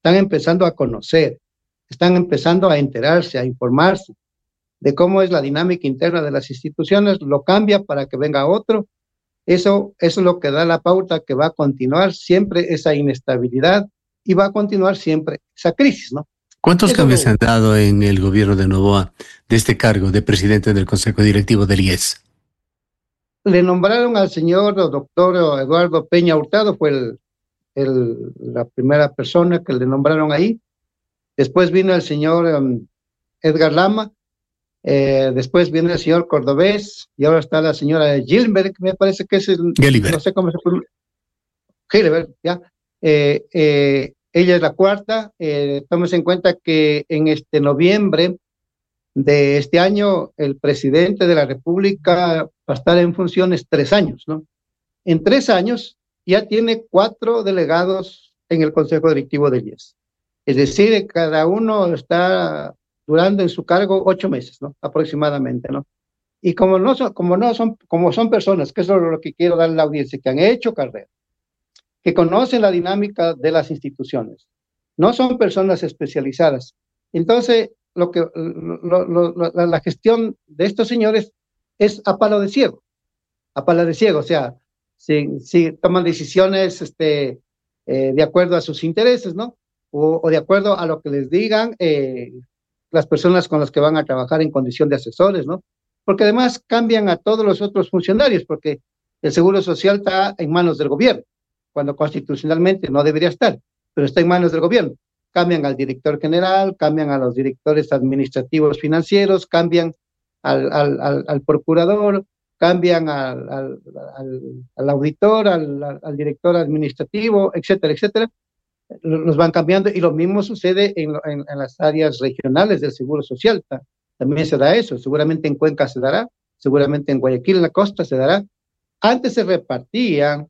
están empezando a conocer, están empezando a enterarse, a informarse de cómo es la dinámica interna de las instituciones, lo cambia para que venga otro. Eso es lo que da la pauta que va a continuar siempre esa inestabilidad y va a continuar siempre esa crisis, ¿no? ¿Cuántos Eso cambios se han dado en el gobierno de Noboa de este cargo de presidente del Consejo Directivo del IES? Le nombraron al señor doctor Eduardo Peña Hurtado, fue la primera persona que le nombraron ahí. Después vino el señor Edgar Lama, después viene el señor Cordobés, y ahora está la señora Gilbert, me parece que es Gilbert. No sé cómo se pronuncia. Gilbert, ya. Ella es la cuarta. Tomemos en cuenta que en noviembre de este año, el presidente de la República va a estar en funciones 3 años, ¿no? En 3 años ya tiene 4 delegados en el Consejo Directivo del IES. Es decir, cada uno está durando en su cargo 8 meses, ¿no? Aproximadamente, ¿no? Y como son personas, que eso es lo que quiero dar a la audiencia, que han hecho carrera, que conocen la dinámica de las instituciones, no son personas especializadas. Entonces, la gestión de estos señores es a palo de ciego, o sea, si toman decisiones de acuerdo a sus intereses, ¿no? O de acuerdo a lo que les digan las personas con las que van a trabajar en condición de asesores, ¿no? Porque además cambian a todos los otros funcionarios, porque el Seguro Social está en manos del gobierno, cuando constitucionalmente no debería estar, pero está en manos del gobierno. Cambian al director general, cambian a los directores administrativos financieros, cambian al procurador, cambian al auditor, al director administrativo, etcétera, etcétera. Los van cambiando y lo mismo sucede en las áreas regionales del Seguro Social. También se da eso, seguramente en Cuenca se dará, seguramente en Guayaquil, en la costa se dará. Antes se repartían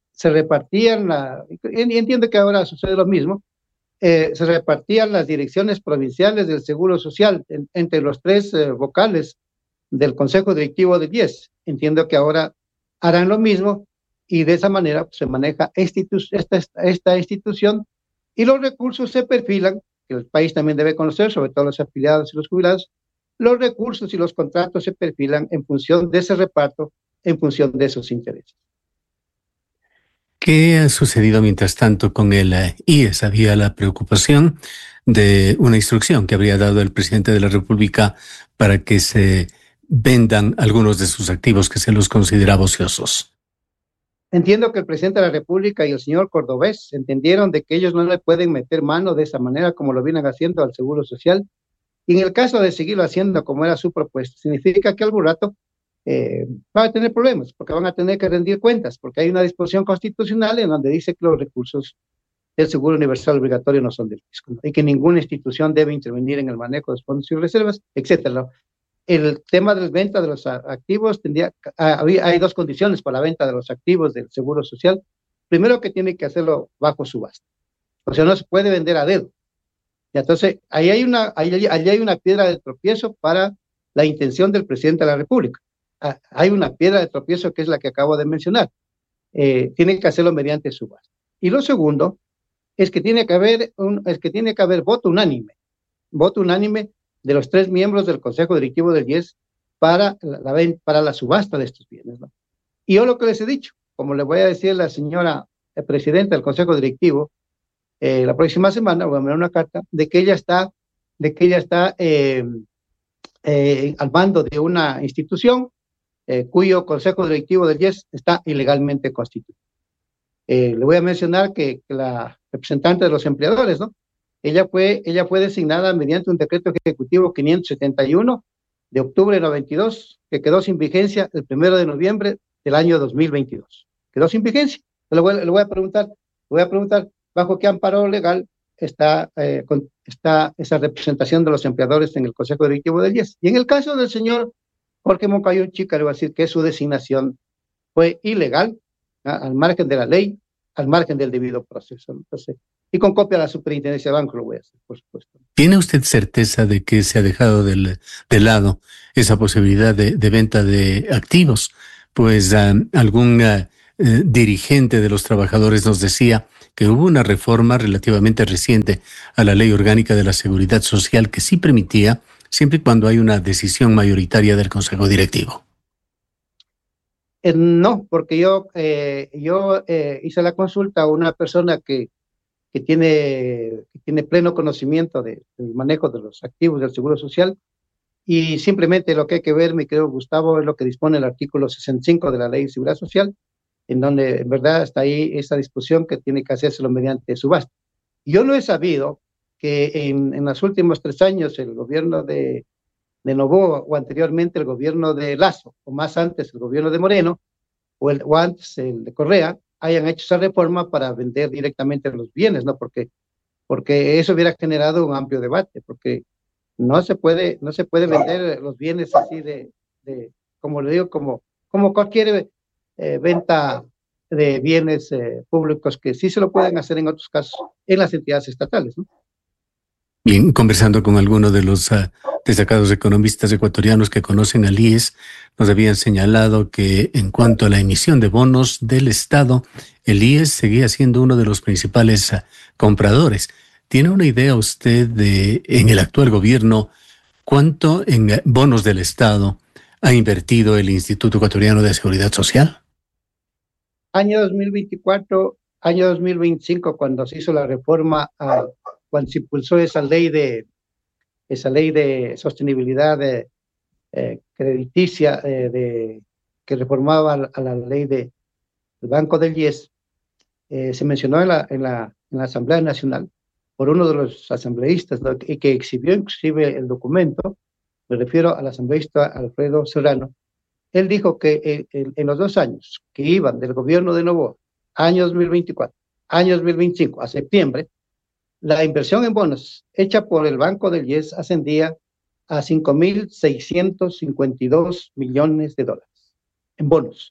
y entiendo que ahora sucede lo mismo, se repartían las direcciones provinciales del Seguro Social entre los 3 vocales del Consejo Directivo del IES. Entiendo que ahora harán lo mismo y de esa manera pues, se maneja esta institución y los recursos se perfilan, que el país también debe conocer, sobre todo los afiliados y los jubilados, los recursos y los contratos se perfilan en función de ese reparto, en función de esos intereses. ¿Qué ha sucedido mientras tanto con el IES? Había la preocupación de una instrucción que habría dado el presidente de la República para que se vendan algunos de sus activos que se los consideraba ociosos. Entiendo que el presidente de la República y el señor Cordobés entendieron de que ellos no le pueden meter mano de esa manera como lo vienen haciendo al Seguro Social. Y en el caso de seguirlo haciendo como era su propuesta, significa que algún rato van a tener problemas, porque van a tener que rendir cuentas, porque hay una disposición constitucional en donde dice que los recursos del Seguro Universal Obligatorio no son del fisco, ¿no? Y que ninguna institución debe intervenir en el manejo de los fondos y reservas, etcétera. El tema de la venta de los activos hay 2 condiciones para la venta de los activos del Seguro Social. Primero, que tiene que hacerlo bajo subasta, o sea, no se puede vender a dedo. Y entonces, ahí hay una piedra de tropiezo para la intención del presidente de la República. Hay una piedra de tropiezo que es la que acabo de mencionar. Tiene que hacerlo mediante subasta. Y lo segundo es que tiene que haber voto unánime de los 3 miembros del Consejo Directivo del IES para la subasta de estos bienes, ¿no? Y yo lo que les he dicho, como le voy a decir a la señora presidenta del Consejo Directivo, la próxima semana voy a enviar una carta de que ella está al mando de una institución cuyo Consejo Directivo del IES está ilegalmente constituido. Le voy a mencionar que la representante de los empleadores, ¿no? Ella fue designada mediante un decreto ejecutivo 571 de octubre de 92, que quedó sin vigencia el 1 de noviembre del año 2022. Quedó sin vigencia. Le voy a preguntar, ¿bajo qué amparo legal está esa representación de los empleadores en el Consejo Directivo del IES? Y en el caso del señor Jorge Moncayo Chica, le voy a decir que su designación fue ilegal, al margen de la ley, al margen del debido proceso. Entonces, y con copia a la Superintendencia de Banco lo voy a hacer, por supuesto. ¿Tiene usted certeza de que se ha dejado de lado esa posibilidad de venta de activos? Pues algún dirigente de los trabajadores nos decía que hubo una reforma relativamente reciente a la Ley Orgánica de la Seguridad Social que sí permitía, siempre y cuando hay una decisión mayoritaria del Consejo Directivo. No, porque yo hice la consulta a una persona que tiene pleno conocimiento del manejo de los activos del Seguro Social, y simplemente lo que hay que ver, mi querido Gustavo, es lo que dispone el artículo 65 de la Ley de Seguridad Social, en donde en verdad está ahí esa disposición que tiene que hacérselo mediante subasta. Yo no he sabido que en los últimos 3 años el gobierno de Noboa, o anteriormente el gobierno de Lazo, o más antes el gobierno de Moreno, o antes el de Correa, hayan hecho esa reforma para vender directamente los bienes, ¿no? Porque eso hubiera generado un amplio debate, porque no se puede vender los bienes así como le digo, como cualquier venta de bienes públicos, que sí se lo pueden hacer en otros casos en las entidades estatales, ¿no? Bien, conversando con algunos de los destacados economistas ecuatorianos que conocen al IES, nos habían señalado que en cuanto a la emisión de bonos del Estado, el IES seguía siendo uno de los principales compradores. ¿Tiene una idea usted de, en el actual gobierno, cuánto en bonos del Estado ha invertido el Instituto Ecuatoriano de Seguridad Social? Año 2024, año 2025, cuando se hizo la reforma, cuando se impulsó esa ley de sostenibilidad crediticia, que reformaba a la ley del Banco del IES, se mencionó en la Asamblea Nacional por uno de los asambleístas, ¿no? Y que exhibió inclusive el documento. Me refiero al asambleísta Alfredo Serrano. Él dijo que en los 2 años que iban del gobierno de Noboa, año 2024, año 2025, a septiembre, la inversión en bonos hecha por el Banco del IES ascendía a 5.652 millones de dólares en bonos.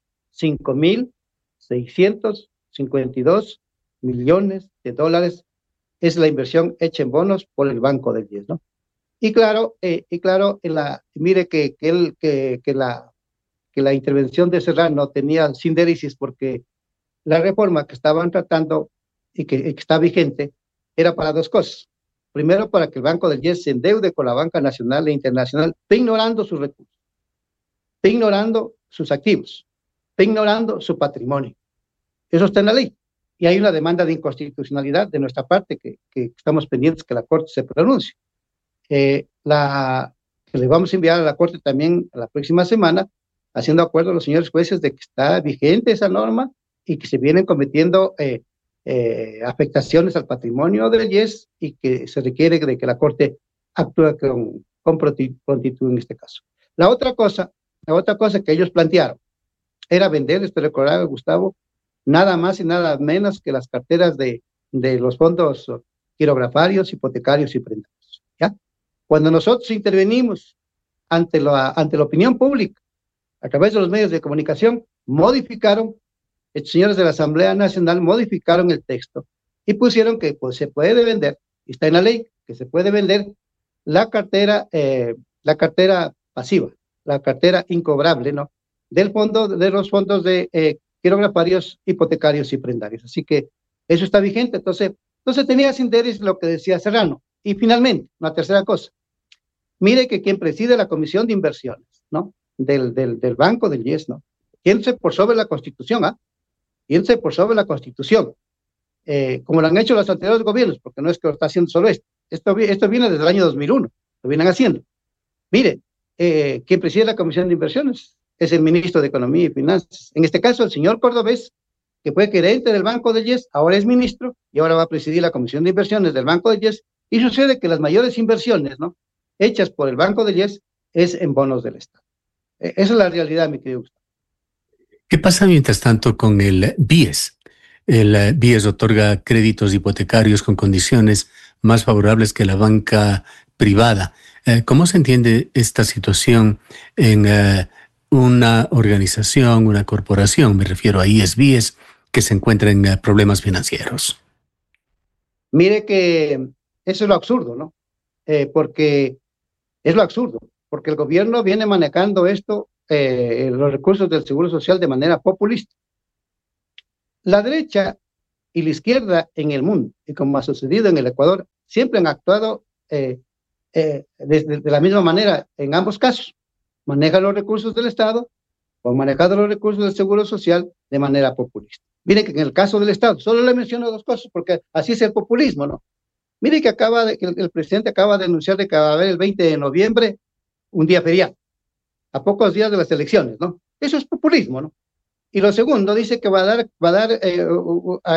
5.652 millones de dólares es la inversión hecha en bonos por el Banco del IES, ¿no? Y claro, mire que la intervención de Serrano tenía sindéresis, porque la reforma que estaban tratando y que está vigente era para dos cosas. Primero, para que el Banco del IES se endeude con la banca nacional e internacional, ignorando sus recursos, ignorando sus activos, ignorando su patrimonio. Eso está en la ley. Y hay una demanda de inconstitucionalidad de nuestra parte que estamos pendientes que la Corte se pronuncie. Que le vamos a enviar a la Corte también la próxima semana, haciendo acuerdo a los señores jueces de que está vigente esa norma y que se vienen cometiendo afectaciones al patrimonio del IES, y que se requiere de que la Corte actúe con prontitud en este caso. La otra cosa que ellos plantearon era vender, esto recordaba Gustavo, nada más y nada menos que las carteras de los fondos quirografarios, hipotecarios y prendarios, ¿ya? Cuando nosotros intervenimos ante la opinión pública, a través de los medios de comunicación, estos señores de la Asamblea Nacional modificaron el texto y pusieron que pues, se puede vender, y está en la ley, que se puede vender la cartera pasiva, la cartera incobrable, ¿no? De los fondos de quirografarios, hipotecarios y prendarios. Así que eso está vigente. Entonces tenía sin interés lo que decía Serrano. Y finalmente, una tercera cosa. Mire que quien preside la Comisión de Inversiones, ¿no? Del Banco del IES, ¿no? Piense por sobre la Constitución, ¿ah? Piense por sobre la Constitución, como lo han hecho los anteriores gobiernos, porque no es que lo está haciendo solo esto. Esto viene desde el año 2001, lo vienen haciendo. Mire, quien preside la Comisión de Inversiones es el ministro de Economía y Finanzas. En este caso, el señor Cordovés, que fue gerente del Banco del IES, ahora es ministro y ahora va a presidir la Comisión de Inversiones del Banco del IES. Y sucede que las mayores inversiones, ¿no?, hechas por el Banco del IES es en bonos del Estado. Esa es la realidad, mi querido Gustavo. ¿Qué pasa mientras tanto con el BIES? El BIES otorga créditos hipotecarios con condiciones más favorables que la banca privada. ¿Cómo se entiende esta situación en una organización, una corporación, me refiero a IES-BIES, que se encuentra en problemas financieros? Mire que eso es lo absurdo, ¿no? Porque es lo absurdo, porque el gobierno viene manejando los recursos del Seguro Social de manera populista. La derecha y la izquierda en el mundo, y como ha sucedido en el Ecuador, siempre han actuado de la misma manera en ambos casos. Manejan los recursos del Estado o manejando los recursos del Seguro Social de manera populista. Mire que en el caso del Estado, solo le menciono dos cosas, porque así es el populismo, ¿no? Mire que el presidente acaba de anunciar de que va a haber el 20 de noviembre un día feriado, a pocos días de las elecciones, ¿no? Eso es populismo, ¿no? Y lo segundo, dice que va a dar a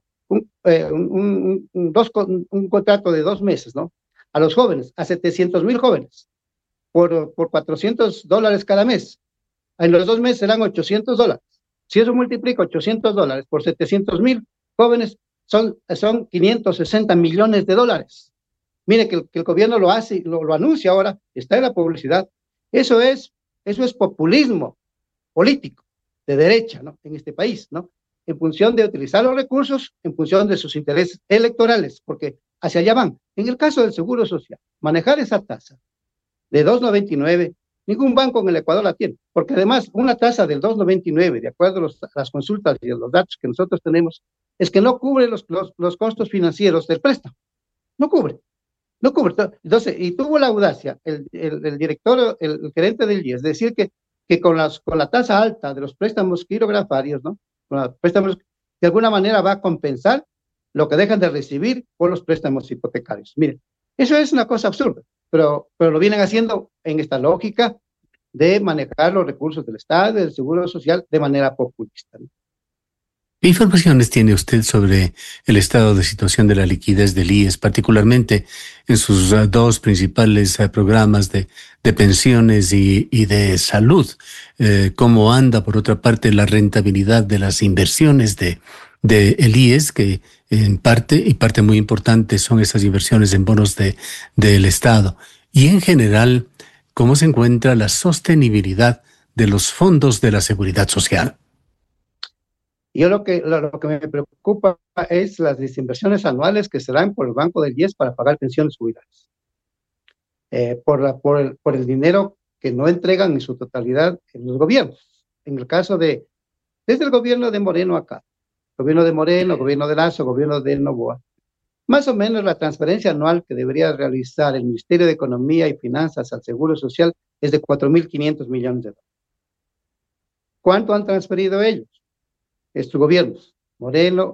un contrato de 2 meses, ¿no? A los jóvenes, a 700,000 jóvenes, por $400 cada mes. En los 2 meses serán $800. Si eso multiplica $800 por 700,000 jóvenes, son 560 millones de dólares. Mire que el gobierno lo hace, lo anuncia ahora, está en la publicidad. Eso es populismo político de derecha, ¿no? En este país, ¿no? En función de utilizar los recursos, en función de sus intereses electorales, porque hacia allá van. En el caso del Seguro Social, manejar esa tasa de 2.99, ningún banco en el Ecuador la tiene, porque además una tasa del 2.99, de acuerdo a las consultas y a los datos que nosotros tenemos, es que no cubre los costos financieros del préstamo, no cubre. No cubre. Entonces, y tuvo la audacia el director, el gerente del IES, decir que con la tasa alta de los préstamos quirografarios, ¿no? Con los préstamos, de alguna manera va a compensar lo que dejan de recibir por los préstamos hipotecarios. Miren, eso es una cosa absurda, pero lo vienen haciendo en esta lógica de manejar los recursos del Estado y del Seguro Social de manera populista, ¿no? ¿Qué informaciones tiene usted sobre el estado de situación de la liquidez del IES, particularmente en sus dos principales programas de pensiones y de salud? ¿Cómo anda, por otra parte, la rentabilidad de las inversiones de el IES, que en parte, y parte muy importante, son esas inversiones en bonos del Estado? Y en general, ¿cómo se encuentra la sostenibilidad de los fondos de la seguridad social? Yo lo que me preocupa es las desinversiones anuales que se dan por el Banco del IES para pagar pensiones jubilares. Por el dinero que no entregan en su totalidad en los gobiernos. En el caso desde el gobierno de Moreno acá, gobierno de Moreno, gobierno de Lazo, gobierno de Noboa, más o menos la transferencia anual que debería realizar el Ministerio de Economía y Finanzas al Seguro Social es de 4.500 millones de dólares. ¿Cuánto han transferido ellos? Estos gobiernos, Moreno,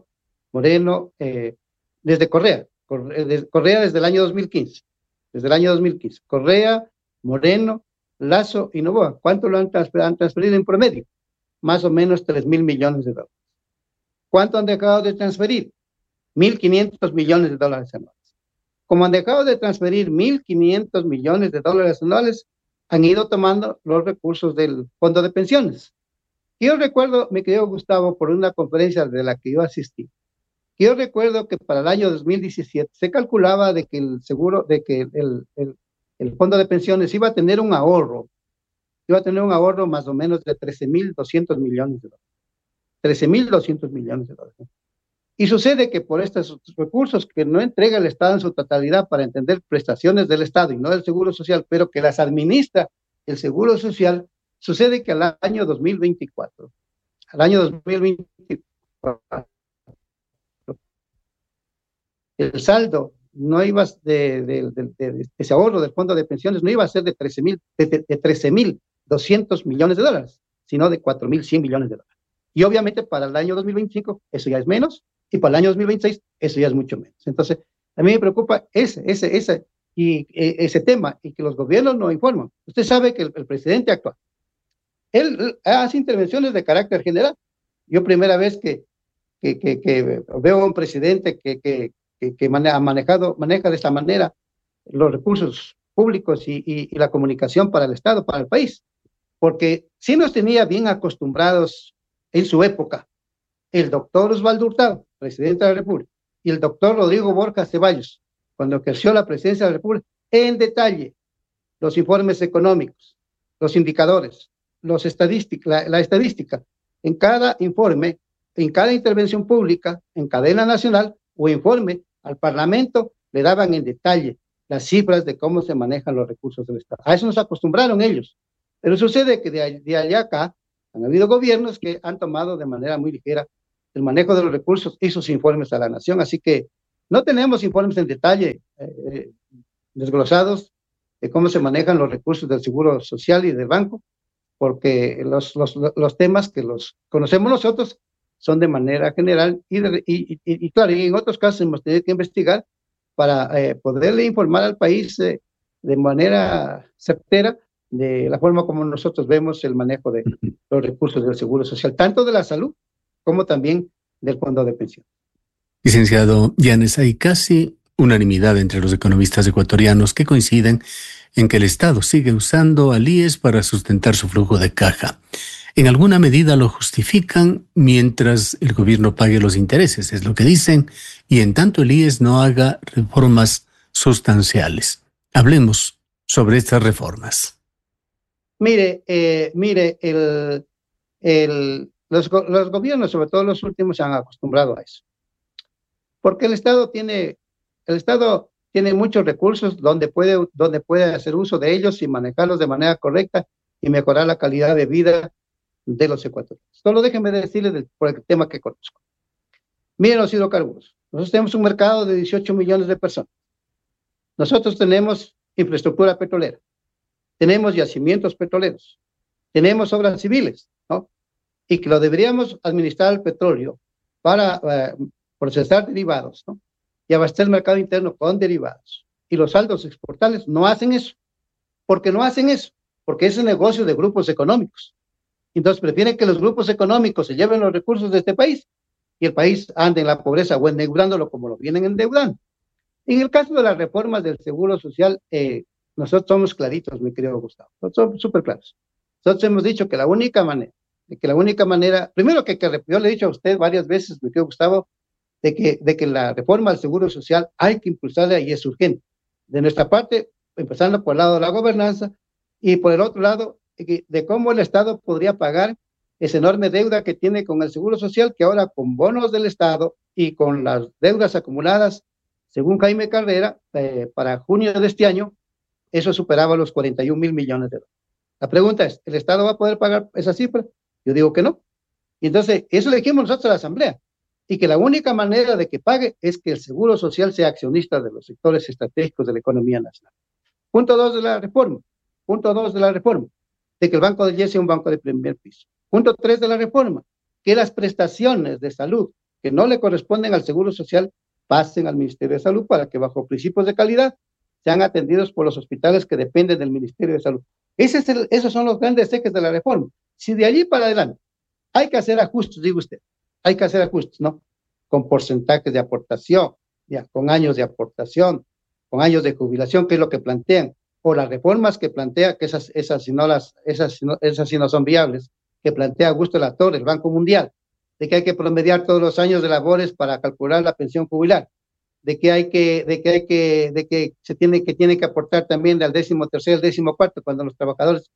desde Correa desde el año 2015, Correa, Moreno, Lazo y Noboa, ¿cuánto lo han transferido en promedio? Más o menos 3.000 millones de dólares. ¿Cuánto han dejado de transferir? 1.500 millones de dólares anuales. Como han dejado de transferir 1.500 millones de dólares anuales, han ido tomando los recursos del fondo de pensiones. Yo recuerdo, mi querido Gustavo, por una conferencia de la que yo asistí, yo recuerdo que para el año 2017 se calculaba de que el fondo de pensiones iba a tener un ahorro más o menos de 13.200 millones de dólares. 13.200 millones de dólares. Y sucede que por estos recursos que no entrega el Estado en su totalidad para entender prestaciones del Estado y no del Seguro Social, pero que las administra el Seguro Social, sucede que al año 2024, el saldo no iba de ese ahorro del fondo de pensiones no iba a ser de 13.200 millones de dólares, sino de 4.100 millones de dólares. Y obviamente para el año 2025 eso ya es menos, y para el año 2026 eso ya es mucho menos. Entonces, a mí me preocupa ese tema, y que los gobiernos no informan. Usted sabe que el presidente actual, él hace intervenciones de carácter general. Yo primera vez que veo a un presidente que maneja de esta manera los recursos públicos y la comunicación para el Estado, para el país. Porque sí nos tenía bien acostumbrados en su época el doctor Osvaldo Hurtado, presidente de la República, y el doctor Rodrigo Borja Ceballos, cuando ejerció la presidencia de la República, en detalle los informes económicos, los indicadores, la estadística, en cada informe, en cada intervención pública, en cadena nacional o informe al Parlamento, le daban en detalle las cifras de cómo se manejan los recursos del Estado. A eso nos acostumbraron ellos. Pero sucede que de allá acá han habido gobiernos que han tomado de manera muy ligera el manejo de los recursos y sus informes a la nación. Así que no tenemos informes en detalle desglosados de cómo se manejan los recursos del Seguro Social y del banco, porque los temas que los conocemos nosotros son de manera general y claro, y en otros casos hemos tenido que investigar para poderle informar al país de manera certera de la forma como nosotros vemos el manejo de los recursos del Seguro Social, tanto de la salud como también del fondo de pensión. Licenciado Llanes, hay casi unanimidad entre los economistas ecuatorianos que coinciden en que el Estado sigue usando al IES para sustentar su flujo de caja. En alguna medida lo justifican mientras el gobierno pague los intereses, es lo que dicen, y en tanto el IES no haga reformas sustanciales. Hablemos sobre estas reformas. Mire, los gobiernos, sobre todo los últimos, se han acostumbrado a eso. Porque el Estado tiene muchos recursos donde puede hacer uso de ellos y manejarlos de manera correcta y mejorar la calidad de vida de los ecuatorianos. Solo déjenme decirles por el tema que conozco. Miren los hidrocarburos. Nosotros tenemos un mercado de 18 millones de personas. Nosotros tenemos infraestructura petrolera. Tenemos yacimientos petroleros. Tenemos obras civiles, ¿no? Y que lo deberíamos administrar el petróleo para procesar derivados, ¿no? Y abastecer el mercado interno con derivados. Y los saldos exportables no hacen eso. ¿Por qué no hacen eso? Porque es un negocio de grupos económicos. Entonces prefieren que los grupos económicos se lleven los recursos de este país y el país ande en la pobreza o endeudándolo como lo vienen endeudando. En el caso de las reformas del Seguro Social, nosotros somos claritos, mi querido Gustavo. Nosotros somos súper claros. Nosotros hemos dicho que la única manera, primero que yo le he dicho a usted varias veces, mi querido Gustavo, de que la reforma del Seguro Social hay que impulsarla y es urgente. De nuestra parte, empezando por el lado de la gobernanza y por el otro lado, de cómo el Estado podría pagar esa enorme deuda que tiene con el Seguro Social, que ahora con bonos del Estado y con las deudas acumuladas, según Jaime Carrera, para junio de este año, eso superaba los 41,000 millones de dólares. La pregunta es, ¿el Estado va a poder pagar esa cifra? Yo digo que no. Y entonces, eso le dijimos nosotros a la Asamblea, y que la única manera de que pague es que el Seguro Social sea accionista de los sectores estratégicos de la economía nacional. Punto 2 de la reforma. De que el Banco del IES sea un banco de primer piso. Punto 3 de la reforma, que las prestaciones de salud que no le corresponden al Seguro Social pasen al Ministerio de Salud para que bajo principios de calidad sean atendidos por los hospitales que dependen del Ministerio de Salud. Esos son los grandes ejes de la reforma. Si de allí para adelante hay que hacer ajustes, digo usted, hay que hacer ajustes, ¿no? Con porcentajes de aportación, ya, con años de aportación, con años de jubilación, que es lo que plantean, o las reformas que plantea, que esas sí no son viables, que plantea Augusto Latorre, el Banco Mundial, de que hay que promediar todos los años de labores para calcular la pensión jubilar, de que tiene que aportar también del 13º al 14º, cuando los trabajadores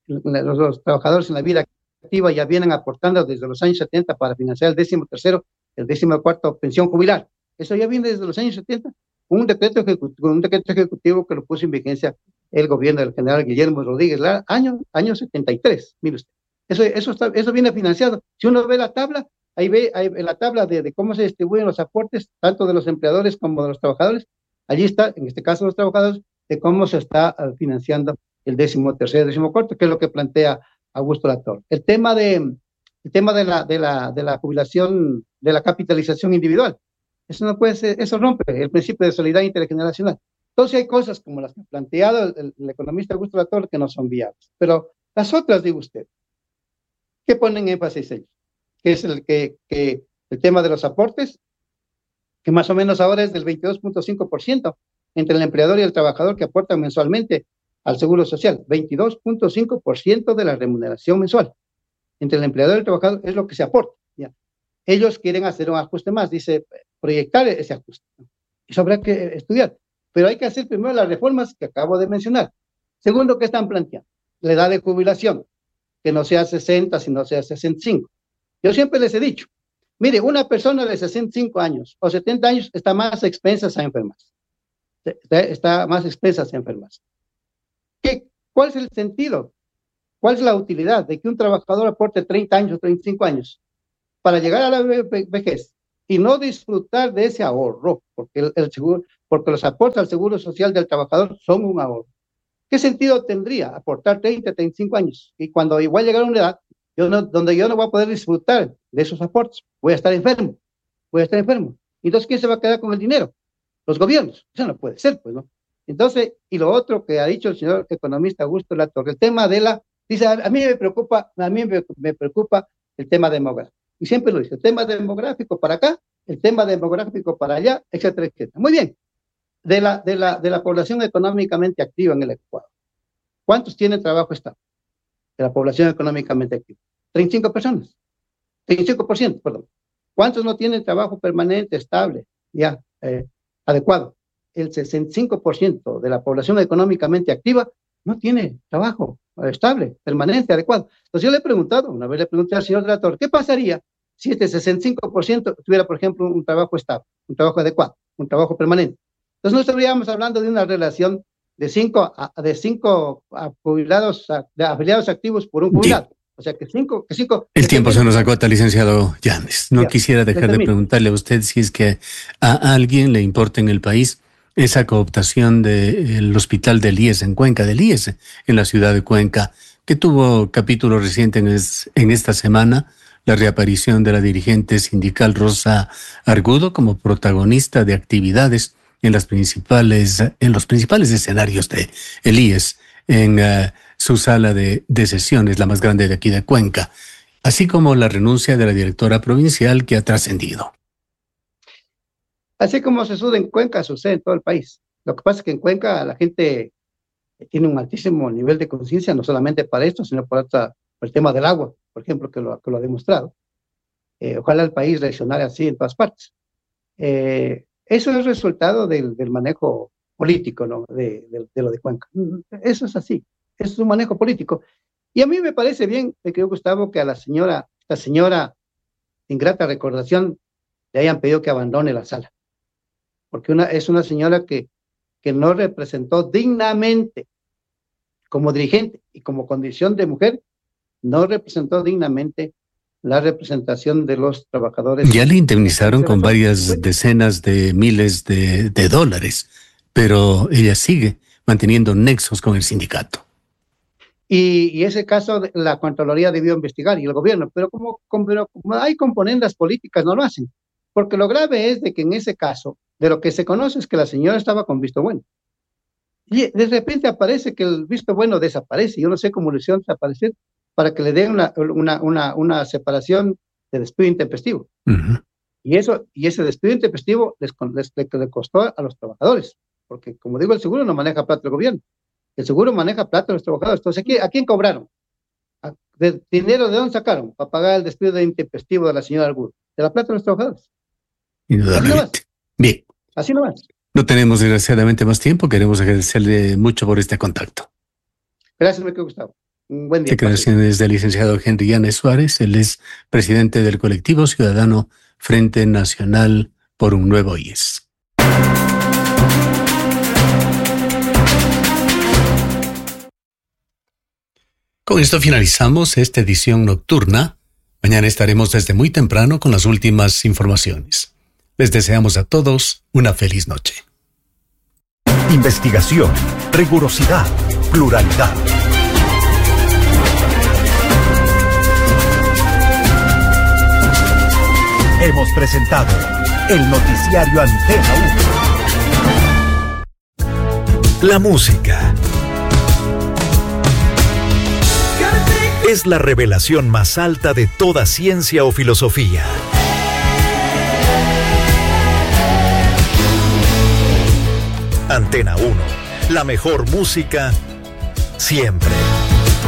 en la vida activa ya vienen aportando desde los años 70 para financiar el 13º, el 14º pensión jubilar. Eso ya viene desde los años 70, un decreto ejecutivo que lo puso en vigencia el gobierno del general Guillermo Rodríguez Lara, año 73, mire usted. Eso viene financiado. Si uno ve la tabla, ahí ve la tabla de cómo se distribuyen los aportes, tanto de los empleadores como de los trabajadores. Allí está, en este caso los trabajadores, de cómo se está financiando el 13º, 14º, que es lo que plantea Augusto Latorre. El tema de la jubilación, de la capitalización individual, eso no puede ser, eso rompe el principio de solidaridad intergeneracional. Entonces hay cosas como las que ha planteado el economista Augusto Latorre que no son viables. Pero las otras, digo usted, ¿qué ponen énfasis ellos? Que es el tema de los aportes, que más o menos ahora es del 22,5% entre el empleador y el trabajador que aportan mensualmente al Seguro Social. 22,5% de la remuneración mensual. Entre el empleador y el trabajador es lo que se aporta. ¿Ya? Ellos quieren hacer un ajuste más, dice, proyectar ese ajuste. Eso habrá que estudiar. Pero hay que hacer primero las reformas que acabo de mencionar. Segundo, ¿qué están planteando? La edad de jubilación, que no sea 60, sino sea 65. Yo siempre les he dicho, mire, una persona de 65 años o 70 años está más expensa a enfermarse. Está más expensa a enfermarse. ¿Cuál es el sentido? ¿Cuál es la utilidad de que un trabajador aporte 30 años o 35 años? para llegar a la vejez y no disfrutar de ese ahorro, porque el seguro, porque los aportes al seguro social del trabajador son un ahorro. ¿Qué sentido tendría aportar 30, 35 años? Y cuando igual llegar a una edad, donde yo no voy a poder disfrutar de esos aportes, voy a estar enfermo. Entonces, ¿quién se va a quedar con el dinero? Los gobiernos. Eso no puede ser, pues, ¿no? Entonces, y lo otro que ha dicho el señor economista Augusto Latorre, el tema de dice, a mí me preocupa el tema demográfico. Y siempre lo dice, el tema demográfico para acá, el tema demográfico para allá, etcétera, etcétera. Muy bien. De la población económicamente activa en el Ecuador. ¿Cuántos tienen trabajo estable? De la población económicamente activa. 35 personas. 35%, perdón. ¿Cuántos no tienen trabajo permanente, estable, adecuado? El 65% de la población económicamente activa no tiene trabajo estable, permanente, adecuado. Entonces yo le he preguntado, una vez le pregunté al señor Latorre, ¿qué pasaría si este 65% tuviera, por ejemplo, un trabajo estable, un trabajo adecuado, un trabajo permanente? Entonces no estaríamos hablando de una relación de 5 jubilados, de afiliados activos por un jubilado. Sí. O sea que 5. El tiempo se nos agota, licenciado Llanes. No quisiera dejar de preguntarle a usted si es que a alguien le importa en el país esa cooptación del hospital del IES en Cuenca, del IES en la ciudad de Cuenca, que tuvo capítulo reciente en esta semana, la reaparición de la dirigente sindical Rosa Argudo como protagonista de actividades en los principales escenarios de el IES, en su sala de sesiones, la más grande de aquí de Cuenca, así como la renuncia de la directora provincial que ha trascendido. Así como se sucede en Cuenca, sucede en todo el país. Lo que pasa es que en Cuenca la gente tiene un altísimo nivel de conciencia, no solamente para esto, sino por el tema del agua, por ejemplo, que lo ha demostrado. Ojalá el país reaccionara así en todas partes. Eso es resultado del manejo político, ¿no? de lo de Cuenca. Eso es así, eso es un manejo político. Y a mí me parece bien, creo, Gustavo, que a esta señora ingrata recordación le hayan pedido que abandone la sala. Porque es una señora que no representó dignamente como dirigente y como condición de mujer, no representó dignamente la representación de los trabajadores. Ya le indemnizaron con varias decenas de miles de dólares, pero ella sigue manteniendo nexos con el sindicato. Y ese caso la Contraloría debió investigar y el gobierno, pero como hay componendas políticas, no lo hacen. Porque lo grave es de que en ese caso, de lo que se conoce es que la señora estaba con visto bueno. Y de repente aparece que el visto bueno desaparece. Yo no sé cómo lo hicieron desaparecer para que le den una separación de despido intempestivo. Uh-huh. Y ese despido intempestivo le costó a los trabajadores. Porque, como digo, el seguro no maneja plata del gobierno. El seguro maneja plata de los trabajadores. Entonces, ¿a quién cobraron? ¿De dinero de dónde sacaron? Para pagar el despido intempestivo de la señora Argudo. De la plata de los trabajadores. Indudablemente. Bien. Así nomás. No tenemos desgraciadamente más tiempo. Queremos agradecerle mucho por este contacto. Gracias, me quedo, Gustavo. Un buen día. Declaraciones del licenciado Henry Llanes Suárez. Él es presidente del colectivo ciudadano Frente Nacional por un Nuevo IES. Con esto finalizamos esta edición nocturna. Mañana estaremos desde muy temprano con las últimas informaciones. Les deseamos a todos una feliz noche. Investigación, rigurosidad, pluralidad. Hemos presentado el noticiario Antena 1. La música es la revelación más alta de toda ciencia o filosofía. Antena 1, la mejor música siempre.